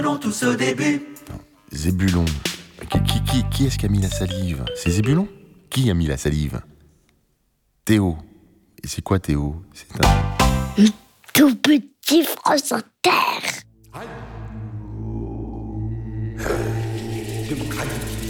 Tous au début. Zébulon. Qui est-ce qui a mis la salive? C'est Zébulon? Qui a mis la salive? Théo. Et c'est quoi Théo? C'est un... Tout petit France Inter. Démocratique.